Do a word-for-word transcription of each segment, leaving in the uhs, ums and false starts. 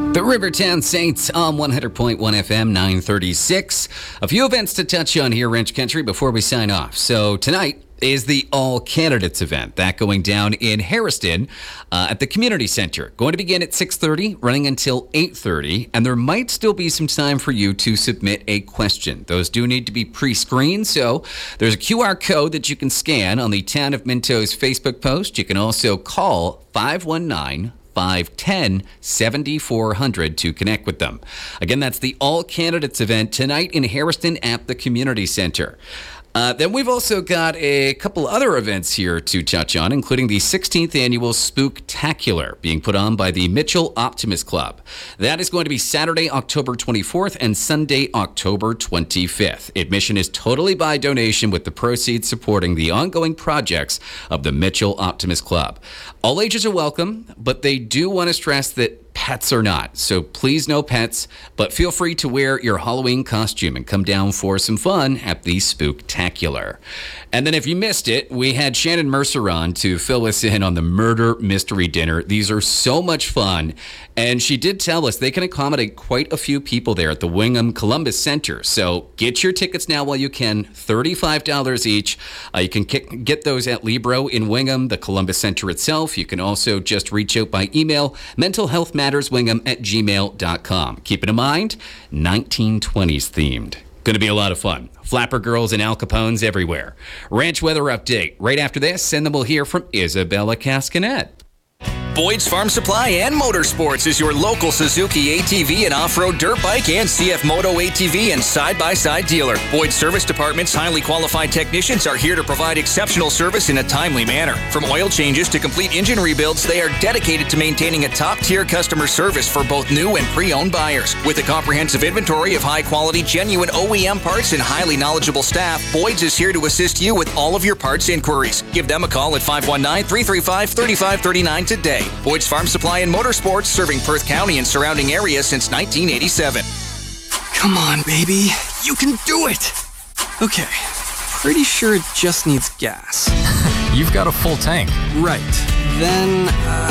The Rivertown Saints on one hundred point one F M, nine thirty-six. A few events to touch on here, Ranch Country, before we sign off. So tonight is the All Candidates event. That going down in Harrison uh, at the Community Center. Going to begin at six thirty, running until eight thirty, and there might still be some time for you to submit a question. Those do need to be pre-screened, so there's a Q R code that you can scan on the Town of Minto's Facebook post. You can also call five one nine, five one zero, seven four zero zero to connect with them. Again, that's the All Candidates event tonight in Harrison at the Community Center. Uh, then we've also got a couple other events here to touch on, including the sixteenth Annual Spooktacular being put on by the Mitchell Optimist Club. That is going to be Saturday, October twenty-fourth and Sunday, October twenty-fifth. Admission is totally by donation, with the proceeds supporting the ongoing projects of the Mitchell Optimist Club. All ages are welcome, but they do want to stress that pets are not. So please no pets, but feel free to wear your Halloween costume and come down for some fun at the Spooktacular. And then if you missed it, we had Shannon Mercer on to fill us in on the Murder Mystery Dinner. These are so much fun. And she did tell us they can accommodate quite a few people there at the Wingham Columbus Center. So get your tickets now while you can, thirty-five dollars each. Uh, you can get those at Libro in Wingham, the Columbus Center itself. You can also just reach out by email, mentalhealthmatterswingham at gmail dot com. Keep it in mind, nineteen twenties themed. Going to be a lot of fun. Flapper girls and Al Capones everywhere. Ranch weather update right after this, and then we'll hear from Isabella Cascanet. Boyd's Farm Supply and Motorsports is your local Suzuki A T V and off-road dirt bike and C F Moto A T V and side-by-side dealer. Boyd's Service Department's highly qualified technicians are here to provide exceptional service in a timely manner. From oil changes to complete engine rebuilds, they are dedicated to maintaining a top-tier customer service for both new and pre-owned buyers. With a comprehensive inventory of high-quality, genuine O E M parts and highly knowledgeable staff, Boyd's is here to assist you with all of your parts inquiries. Give them a call at five one nine, three three five, three five three nine today. Boyd's Farm Supply and Motorsports, serving Perth County and surrounding areas since nineteen eighty-seven. Come on, baby. You can do it. Okay. Pretty sure it just needs gas. You've got a full tank. Right. Then,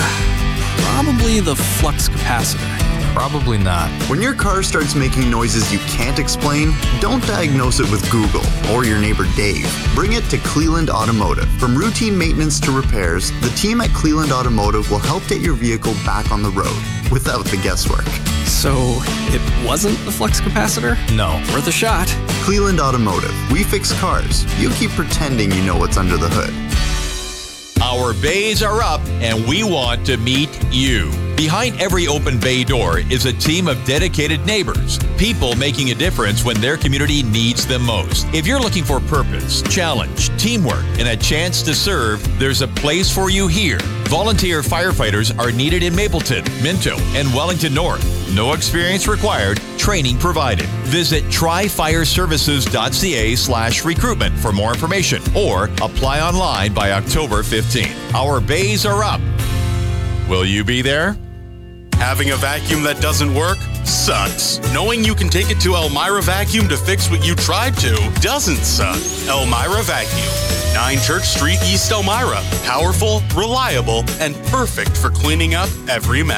uh, probably the flux capacitor. Probably not. When your car starts making noises you can't explain, don't diagnose it with Google or your neighbor Dave. Bring it to Cleland Automotive. From routine maintenance to repairs, the team at Cleland Automotive will help get your vehicle back on the road without the guesswork. So, it wasn't the flux capacitor? No. Worth a shot. Cleland Automotive. We fix cars. You keep pretending you know what's under the hood. Our bays are up, and we want to meet you. Behind every open bay door is a team of dedicated neighbors, people making a difference when their community needs them most. If you're looking for purpose, challenge, teamwork, and a chance to serve, there's a place for you here. Volunteer firefighters are needed in Mapleton, Minto, and Wellington North. No experience required, training provided. Visit tryfireservices.ca slash recruitment for more information, or apply online by October fifteenth. Our bays are up. Will you be there? Having a vacuum that doesn't work sucks. Knowing you can take it to Elmira Vacuum to fix what you tried to doesn't suck. Elmira Vacuum, nine Church Street, East Elmira. Powerful, reliable, and perfect for cleaning up every mess.